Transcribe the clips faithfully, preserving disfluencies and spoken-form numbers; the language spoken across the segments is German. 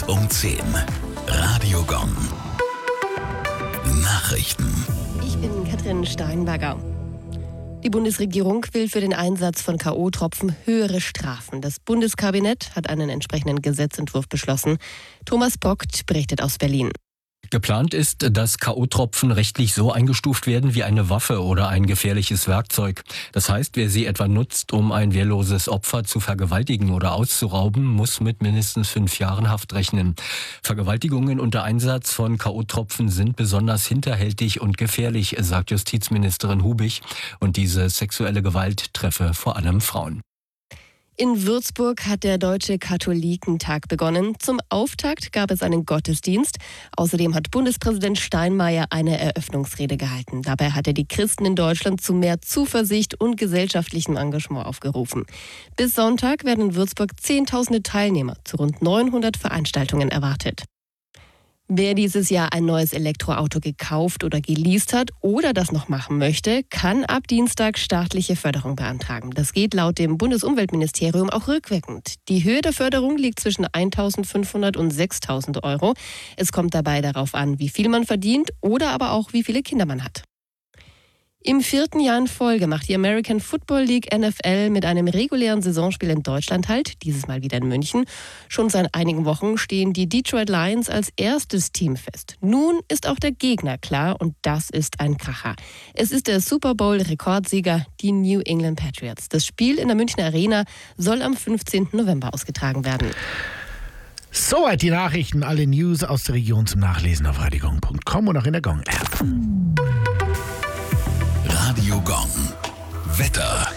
um zehn. Radio Gong. Nachrichten. Ich bin Katrin Steinberger. Die Bundesregierung will für den Einsatz von K O-Tropfen höhere Strafen. Das Bundeskabinett hat einen entsprechenden Gesetzentwurf beschlossen. Thomas Bockt berichtet aus Berlin. Geplant ist, dass K O-Tropfen rechtlich so eingestuft werden wie eine Waffe oder ein gefährliches Werkzeug. Das heißt, wer sie etwa nutzt, um ein wehrloses Opfer zu vergewaltigen oder auszurauben, muss mit mindestens fünf Jahren Haft rechnen. Vergewaltigungen unter Einsatz von K O-Tropfen sind besonders hinterhältig und gefährlich, sagt Justizministerin Hubich. Und diese sexuelle Gewalt treffe vor allem Frauen. In Würzburg hat der Deutsche Katholikentag begonnen. Zum Auftakt gab es einen Gottesdienst. Außerdem hat Bundespräsident Steinmeier eine Eröffnungsrede gehalten. Dabei hat er die Christen in Deutschland zu mehr Zuversicht und gesellschaftlichem Engagement aufgerufen. Bis Sonntag werden in Würzburg Zehntausende Teilnehmer zu rund neunhundert Veranstaltungen erwartet. Wer dieses Jahr ein neues Elektroauto gekauft oder geleast hat oder das noch machen möchte, kann ab Dienstag staatliche Förderung beantragen. Das geht laut dem Bundesumweltministerium auch rückwirkend. Die Höhe der Förderung liegt zwischen eintausendfünfhundert und sechstausend Euro. Es kommt dabei darauf an, wie viel man verdient oder aber auch, wie viele Kinder man hat. Im vierten Jahr in Folge macht die American Football League N F L mit einem regulären Saisonspiel in Deutschland halt, dieses Mal wieder in München. Schon seit einigen Wochen stehen die Detroit Lions als erstes Team fest. Nun ist auch der Gegner klar und das ist ein Kracher. Es ist der Super Bowl-Rekordsieger, die New England Patriots. Das Spiel in der Münchner Arena soll am fünfzehnten November ausgetragen werden. Soweit die Nachrichten, alle News aus der Region zum Nachlesen auf radio gong punkt com und auch in der Gong-App. Radio Gong. Wetter.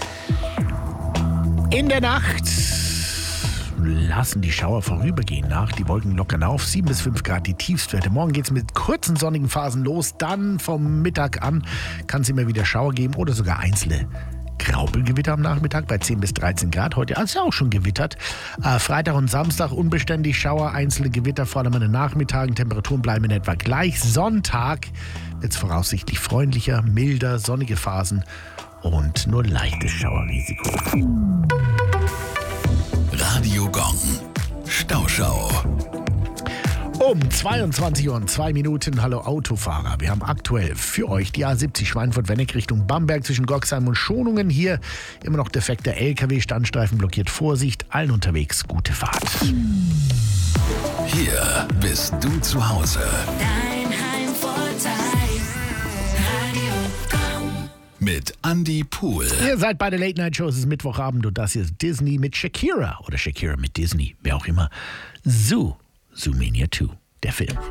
In der Nacht lassen die Schauer vorübergehen nach. Die Wolken lockern auf. sieben bis fünf Grad die Tiefstwerte. Morgen geht es mit kurzen sonnigen Phasen los. Dann vom Mittag an kann es immer wieder Schauer geben oder sogar einzelne Graupelgewitter am Nachmittag bei zehn bis dreizehn Grad. Heute ist ja auch schon gewittert. Äh, Freitag und Samstag unbeständig Schauer, einzelne Gewitter, vor allem an den Nachmittagen. Temperaturen bleiben in etwa gleich. Sonntag wird es voraussichtlich freundlicher, milder, sonnige Phasen und nur leichtes Schauerrisiko. Radio Gong. Stauschau. Um zweiundzwanzig Uhr und zwei Minuten. Hallo Autofahrer. Wir haben aktuell für euch die A siebzig Schweinfurt-Wenneck Richtung Bamberg zwischen Goxheim und Schonungen. Hier immer noch defekter L K W-Standstreifen blockiert. Vorsicht, allen unterwegs gute Fahrt. Hier bist du zu Hause. Dein Heimvorteil. Radio Gong. Mit Andy Pool. Ihr seid bei der Late Night Show. Es ist Mittwochabend und das hier ist Disney mit Shakira. Oder Shakira mit Disney, wer auch immer. Zoo. Zoomania zwei, der Film.